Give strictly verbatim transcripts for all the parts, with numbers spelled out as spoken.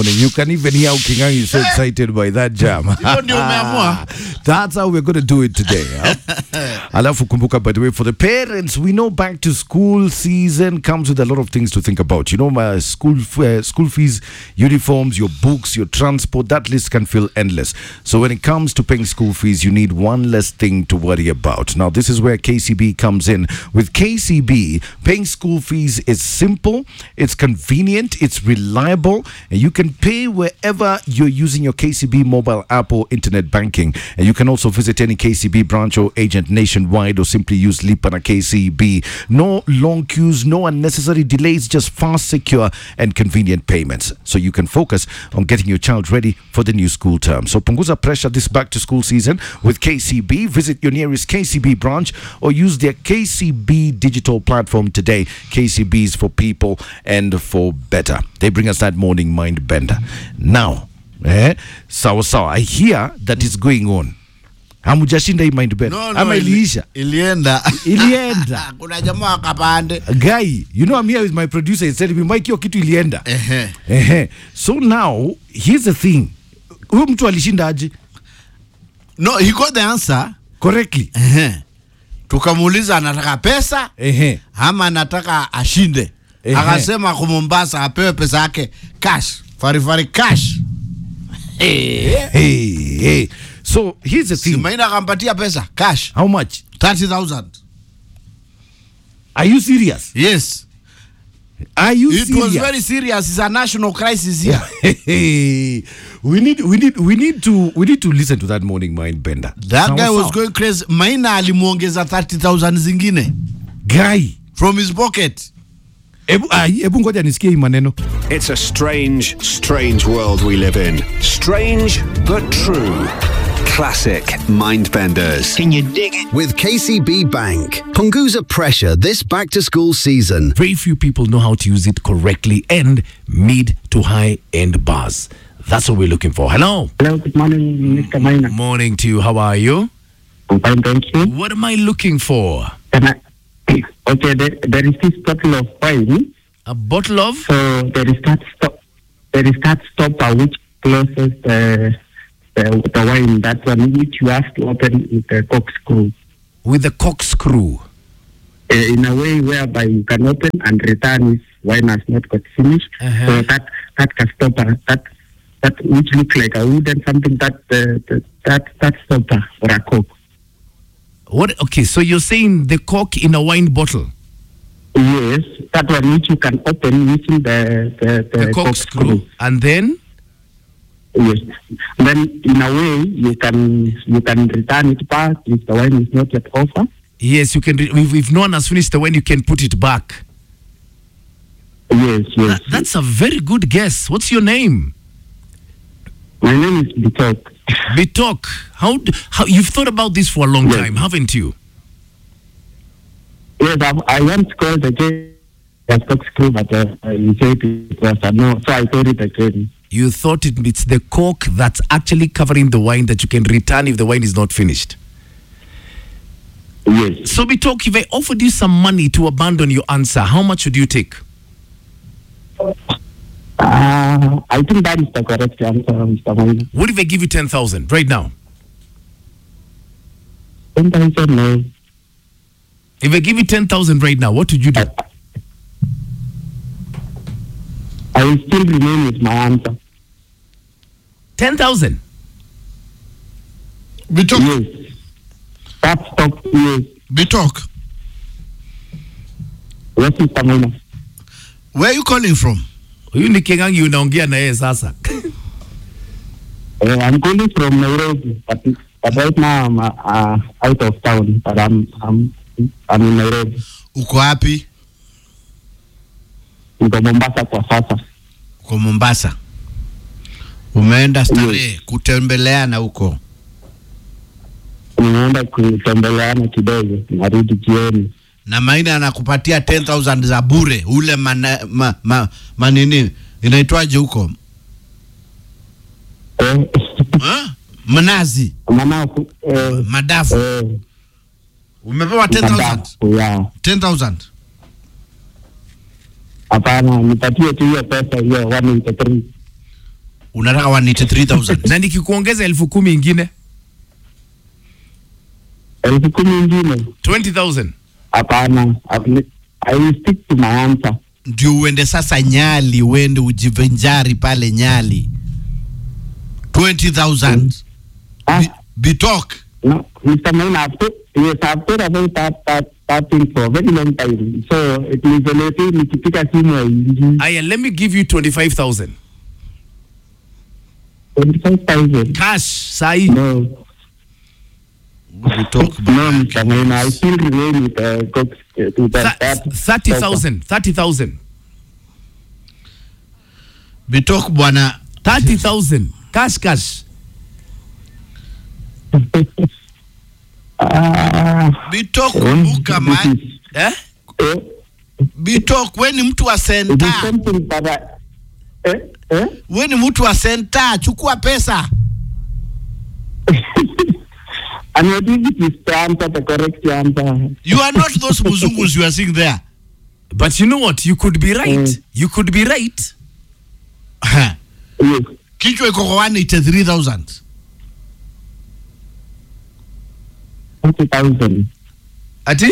You can even hear Kingangi so excited by that jam. That's how we're going to do it today. Huh? Alafu kumbuka, by the way, for the parents, we know back to school season comes with a lot of things to think about. You know, my school uh, school fees, uniforms, your books, your transport, that list can feel endless. So when it comes to paying school fees, you need one less thing to worry about. Now, this is where K C B comes in. With K C B, paying school fees is simple, it's convenient, it's reliable, and you can pay wherever you're using your K C B mobile app or internet banking. And you can also visit any K C B branch or agent nationwide, or simply use Lipa na K C B. No long queues, no unnecessary delays, just fast, secure, and convenient payments. So you can focus on getting your child ready for the new school term. So punguza pressure this back to school season with K C B. Visit your nearest K C B branch or use their K C B digital platform today. K C B is for people and for better. They bring us that morning mind bender. Now, eh, sawa sawa, I hear that is going on. Hamujashinda hii mind bender. No, no, Ama iliisha. Ilienda. Ilienda. Kuna jamaa kapande. Guy, you know I'm here with my producer. He said, Mike, hiyo kitu ilienda. Ehe. Ehe. So now, here's the thing. Huyo mtu alishinda aje? No, he got the answer. Correctly. Ehe. Tukamuuliza anataka pesa, Ehe. ama anataka ashinde. Ehe. Akasema kwa Mombasa apewe pesa yake cash. Fari fari cash. Hey, hey, hey. So here's the thing. Simaina akampatia pesa cash. How much? thirty thousand. Are you serious? Yes. Are you It serious? was very serious. It's a national crisis here. Hey, we need, we need, we need to, we need to listen to that morning mind bender. That Sawa guy was sawa. going crazy. Maina alimuongeza thirty thousand zingine Guy. from his pocket. Ebu, ah, ebu ngoja nisikie hii maneno. It's a strange, strange world we live in. Strange, but true. Classic Mindbenders. Can you dig it? With K C B Bank, punguza pressure this back-to-school season. Very few people know how to use it correctly and mid to high-end bars. That's what we're looking for. Hello. Hello, good morning, Mister Maina. Morning to you. How are you? I'm fine, thank you. What am I looking for? Can I, okay, there, there is this bottle of wine. A bottle of? So there is that stop. There is that stopper which closes the the, the wine. That one which you have to open with the corkscrew. With the corkscrew. Uh, in a way whereby you can open and return if wine has not got finished. Uh-huh. So that that can stopper that that which looks like a wooden something that uh, the, that that stopper for a cork. What? Okay, so you're saying the cork in a wine bottle? Yes, that one which you can open using the the, the, The corkscrew. And then? Yes. Then in a way you can you can return it back if the wine is not yet over. Yes, you can. Re- if, if no one has finished the wine, you can put it back. Yes, yes. That, that's a very good guess. What's your name? My name is Bitok. Bitok. How, d- how you've thought about this for a long Yes. time, haven't you? Yes, I, I once called again the corkscrew, but uh, you said it was a no, so I told it again. You thought it, it's the cork that's actually covering the wine that you can return if the wine is not finished. Yes. So Bitok, if I offered you some money to abandon your answer, how much would you take? Uh, I think that is the correct answer, Mister Maina. What if I give you ten thousand right now? ten thousand, no. If I give you ten thousand right now, what would you do? I will still remain with my answer. ten thousand? Bitok. Yes. That stop, yes. Bitok. Yes, Mister Maina. Where are you calling from? Huyu ni Kingangi unaongea na yeye sasa. Uh, I'm calling from Nairobi, but, but right now I'm uh, out of town, but I'm I'm I'm in Nairobi. Uko wapi? Niko Mombasa kwa sasa. Uko Mombasa. Umeenda starehe kutembeleana huko. Nimeenda kutembeleana kidogo, narudi jioni. Na Maina anakupatia ten thousand za bure. Ule mana, ma, ma, manini inaitwaje huko? Eh, Ha? Mnazi. Manafu, eh, Madafu. eh, Umepewa ten thousand? madafu, yeah. ten thousand. Hapana, nipatie tu hiyo pesa hiyo one eighty three. Unataka one hundred eighty-three thousand. Na nikikuongeza elfu kumi ingine elfu kumi ingine twenty thousand. hapana. I will stick to my answer. Ndio uende sasa Nyali, uende ujivenjari pale Nyali. twenty thousand. Ah, Bitok. no, Mister Maina, I've thought, yes, I've thought about that, that, that thing for a very long time. So it means a little nikipika simu ya inji. Aya, let me give you twenty-five thousand. twenty-five thousand. Cash, sahi. No. Bitok. No, Mister Maina, I still remain with uh, Cox, uh, to that, that. thirty thousand. thirty thousand. Bitok bwana. thirty thousand. Cash, cash. Ah. Bitok kumbuka man. Eh? Eh? Bitok, we ni mtu wa It is senta. something that I, eh? Eh? We ni mtu wa senta. Chukua pesa. And what if it is the answer, the correct answer? You are not those muzungus you are seeing there. But you know what? You could be right. Mm. You could be right. Yes. Kichwa iko kwa one hundred eighty-three thousand. forty thousand. Ati?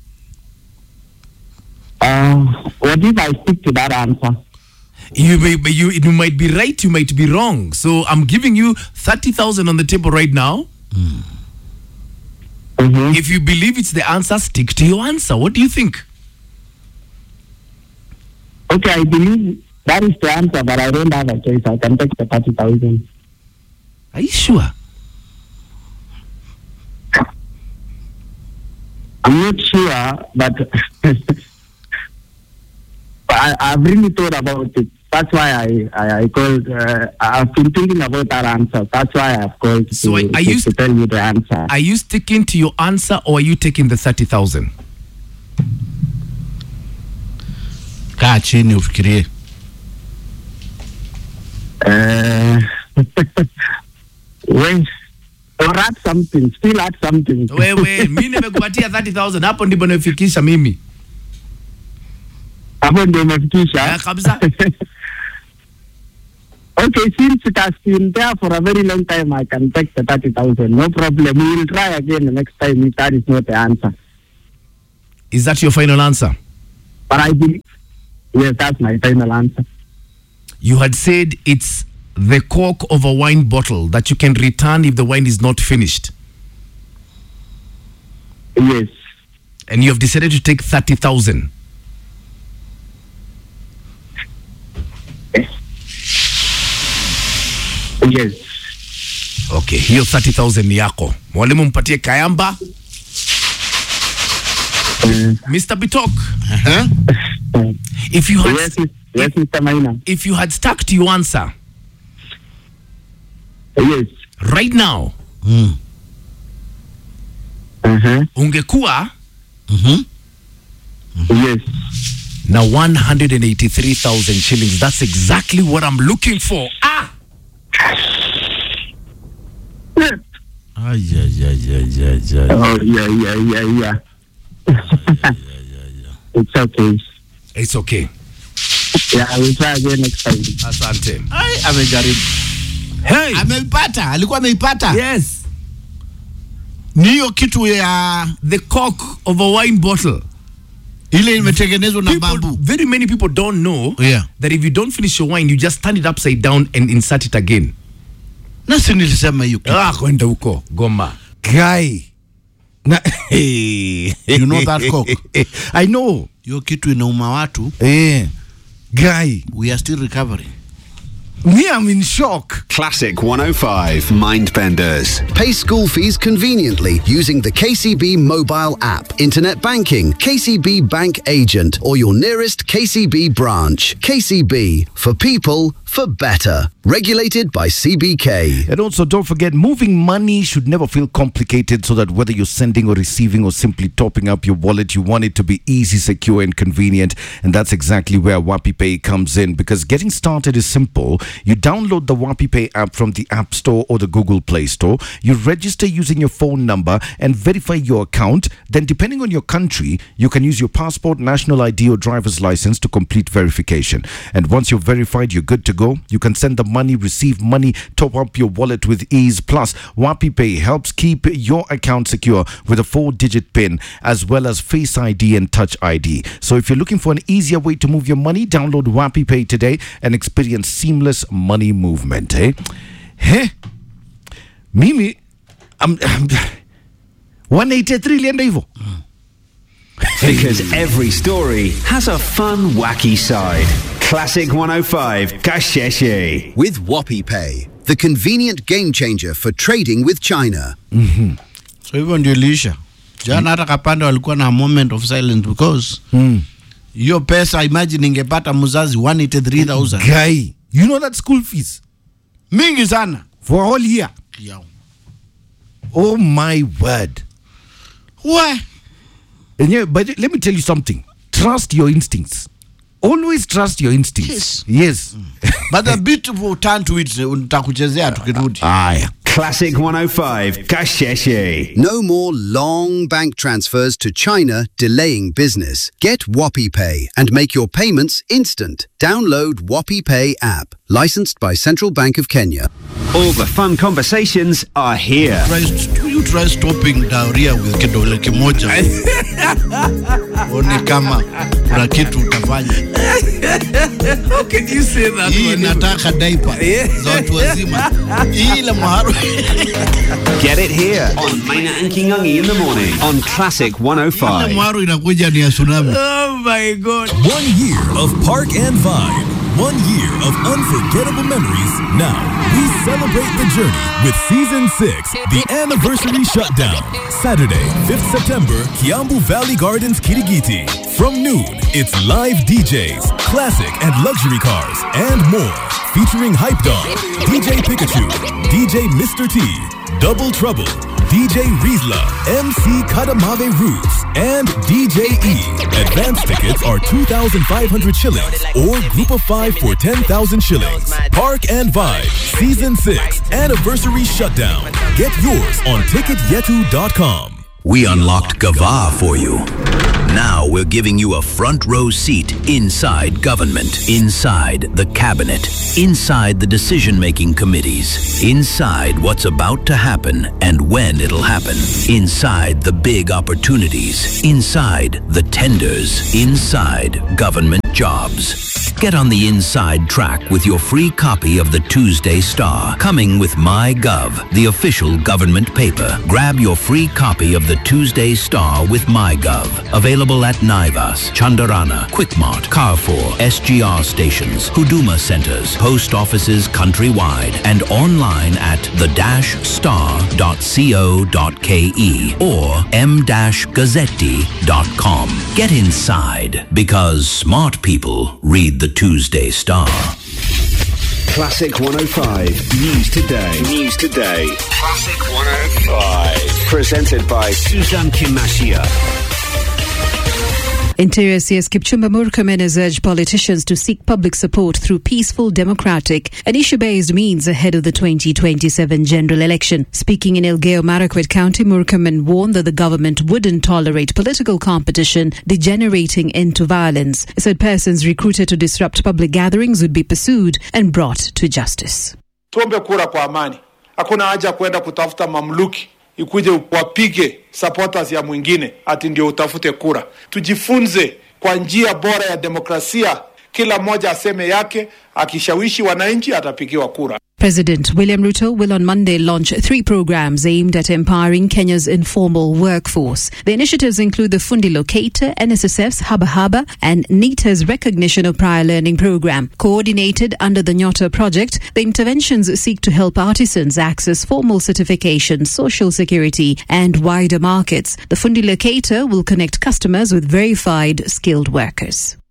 Uh, what if I stick to that answer? You may be- you you might be right, you might be wrong. So I'm giving you thirty thousand on the table right now. Mm-hmm. If you believe it's the answer, stick to your answer. What do you think? Okay, I believe that is the answer, but I don't have a choice. I can take the thirty thousand. Are you sure? I'm not sure, but but I, I've really thought about it. That's why I, I, I called. Uh, I've been thinking about that answer. That's why I've called So to, I- I to, used- to tell you the answer. Are you sticking to your answer or are you taking the thirty thousand? Kaa chini ufikirie. Uh, when or add something, still add something. Wewe, mimi nimekupatia thirty thousand. Hapo ndipo nimefikisha mimi. Hapo ndio umefikisha. Eh, kabisa. Okay, since it has been there for a very long time, I can take the thirty thousand. No problem. We will try again the next time if that is not the answer. Is that your final answer? But I believe, yes, that's my final answer. You had said it's the cork of a wine bottle that you can return if the wine is not finished. Yes. And you have decided to take thirty thousand. Yes. Okay, hiyo thirty thousand ni yako. Mwalimu mpatie Kayamba. Uh, Mister Bitok, Uh-huh. uh, if you had yes, yes, Mister Maina. if you had stuck to your answer Yes. right now, Mm. Uh-huh. ungekuwa Mhm. Yes. na one hundred eighty-three thousand shillings. That's exactly what I'm looking for. Ah! Ay ay ay ay ay ay. Oh, yeah, yeah, yeah, yeah. It's okay. It's okay. Yeah, I will try again next time. Asante. Ay, amejaribu. Hey! Ameipata, alikuwa ameipata. Yes. Ni hiyo kitu ya The cork of a wine bottle. ile imetengenezwa na People, bambu. very many people don't know Yeah. that if you don't finish your wine, you just turn it upside down and insert it again. Nasi nilisema hiyo kitu. Ah, kwenda huko Goma. Guy. Na, You know that cock? I know. Hiyo kitu inauma watu. Eh. Guy. We are still recovering. Me, I'm in shock. Classic one oh five Mindbenders. Pay school fees conveniently using the K C B mobile app, internet banking, K C B bank agent, or your nearest K C B branch. K C B, for people, for better. Regulated by C B K. And also, don't forget, moving money should never feel complicated, so that whether you're sending or receiving or simply topping up your wallet, you want it to be easy, secure, and convenient. And that's exactly where WapiPay comes in, because getting started is simple. You download the WapiPay app from the App Store or the Google Play Store. You register using your phone number and verify your account. Then, depending on your country, you can use your passport, national I D, or driver's license to complete verification. And once you're verified, you're good to go. You can send the money, receive money, top up your wallet with ease. Plus, WapiPay helps keep your account secure with a four-digit PIN as well as Face I D and Touch I D. So if you're looking for an easier way to move your money, download WapiPay today and experience seamless money movement. Eh? Hey, Mimi, I'm, I'm one eighty-three lienda hivyo. Because every story has a fun, wacky side. Classic one oh five, Kasheshe. With WapiPay, the convenient game changer for trading with China. Mm-hmm. So hivyo ndio lisha. Jana hata Kapanda walikuwa na moment of silence because Mm. hiyo pesa imagine ingepata mzazi one hundred eighty-three thousand. Guy, you know that school fees? Mingi sana. For a whole year. Yeah. Oh my word. Why? And yeah, but let me tell you something. Trust your instincts. Always trust your instincts. Yes. But the beautiful turn to it nitakuchezea tukirudi. Aya. Classic one oh five, Kasheshe. No more long bank transfers to China delaying business. Get WapiPay and make your payments instant. Download WapiPay app. Licensed by Central Bank of Kenya. All the fun conversations are here. Try, you try stopping diarrhea with kidole kimoja. One kama kuna kitu utafanya. How can you say that? Hii nataka diaper za watu wazima. Hii la maharu. Get it here on Maina and Kingangi in the morning on Classic one oh La five. maharu inakuja ni ya tsunami. Oh my God. One year of Park and Vibe. One year of unforgettable memories. Now, we celebrate the journey with Season six, the Anniversary Shutdown. Saturday, fifth September, Kiambu Valley Gardens, Kirigiti. From noon, it's live D Js, classic and luxury cars, and more. Featuring Hype Dog, D J Pikachu, D J Mister T, Double Trouble, D J Rizla, M C Kadamave Roots, and D J E. Advance tickets are two thousand five hundred shillings or group of five for ten thousand shillings. Park and Vibe, Season six, Anniversary Shutdown. Get yours on ticket yetu dot com. We unlocked Gava for you. Now we're giving you a front row seat inside government, inside the cabinet, inside the decision-making committees, inside what's about to happen and when it'll happen, inside the big opportunities, inside the tenders, inside government jobs. Get on the inside track with your free copy of the Tuesday Star, coming with MyGov, the official government paper. Grab your free copy of the Tuesday Star with MyGov. Available at Naivas, Chandarana, Quickmart, Carrefour, S G R stations, Huduma centers, post offices countrywide, and online at the dash star dot co dot ke or m dash gazzetti dot com. Get inside, because smart people read the Tuesday Star. Classic one oh five, News Today. News Today. Classic one oh five. Presented by Susan Kimashia. Interior C S Kipchumba Murkomen has urged politicians to seek public support through peaceful, democratic and issue-based means ahead of the twenty twenty-seven general election. Speaking in Elgeyo Marakwet County, Murkomen warned that the government wouldn't tolerate political competition degenerating into violence. He said persons recruited to disrupt public gatherings would be pursued and brought to justice. Tuombe kura kwa amani. Hakuna haja kwenda kutafuta mamluki ikuje wapige supporters ya mwingine ati ndio utafute kura. Tujifunze kwa njia bora ya demokrasia, kila mmoja aseme yake, akishawishi wananchi atapigiwa kura. President William Ruto will on Monday launch three programs aimed at empowering Kenya's informal workforce. The initiatives include the Fundi Locator, N S S F's Haba Haba, and NITA's Recognition of Prior Learning program. Coordinated under the Nyota project, the interventions seek to help artisans access formal certification, social security, and wider markets. The Fundi Locator will connect customers with verified skilled workers.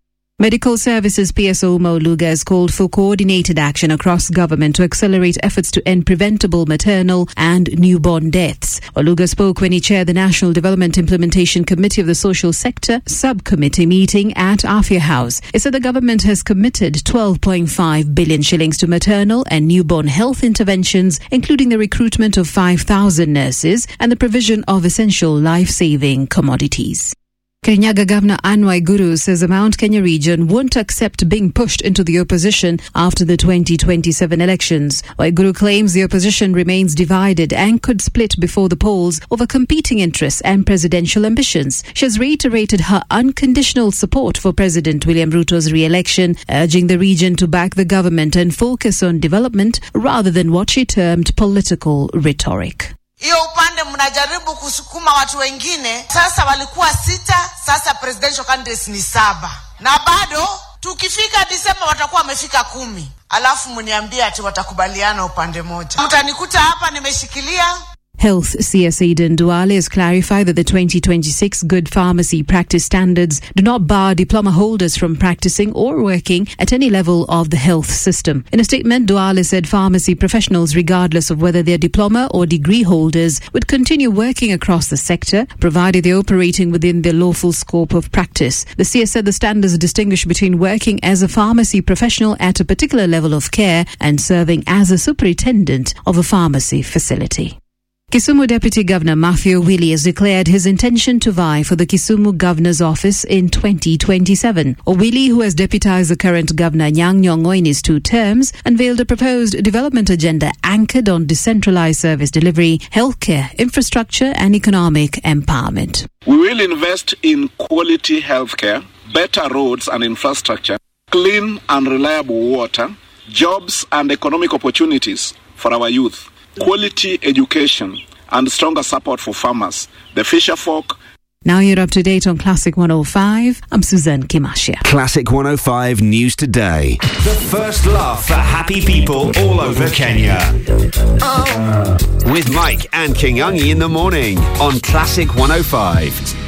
Medical Services P S O Mo Luga has called for coordinated action across government to accelerate efforts to end preventable maternal and newborn deaths. Oluga spoke when he chaired the National Development Implementation Committee of the Social Sector Subcommittee meeting at Afia House. He said the government has committed twelve point five billion shillings to maternal and newborn health interventions, including the recruitment of five thousand nurses and the provision of essential life-saving commodities. Kirinyaga Governor Anne Waiguru says the Mount Kenya region won't accept being pushed into the opposition after the twenty twenty-seven elections. Waiguru claims the opposition remains divided and could split before the polls over competing interests and presidential ambitions. She has reiterated her unconditional support for President William Ruto's re-election, urging the region to back the government and focus on development rather than what she termed political rhetoric. Hiyo upande mnajaribu kusukuma watu wengine. Sasa walikuwa sita, sasa presidential candidates ni saba. Na bado tukifika Disemba watakuwa wamefika kumi. Alafu mniambia ati watakubaliana upande moja. Mtanikuta hapa nimeshikilia. Health C S Aidan Duale has clarified that the twenty twenty-six Good Pharmacy Practice Standards do not bar diploma holders from practicing or working at any level of the health system. In a statement, Duale said pharmacy professionals, regardless of whether they're diploma or degree holders, would continue working across the sector, provided they're operating within their lawful scope of practice. The C S said the standards distinguish between working as a pharmacy professional at a particular level of care and serving as a superintendent of a pharmacy facility. Kisumu Deputy Governor Matthew Owili has declared his intention to vie for the Kisumu Governor's office in twenty twenty-seven. Owili, who has deputized the current Governor Nyang' Nyong'o in his two terms, unveiled a proposed development agenda anchored on decentralized service delivery, healthcare, infrastructure and economic empowerment. We will invest in quality healthcare, better roads and infrastructure, clean and reliable water, jobs and economic opportunities for our youth, quality education and stronger support for farmers, the fisher folk. Now you're up to date on Classic one oh five. I'm Suzanne Kimashia. Classic one oh five News Today. The first love for happy people all over Kenya. Oh. With Mike and Kingungi in the morning on Classic one oh five.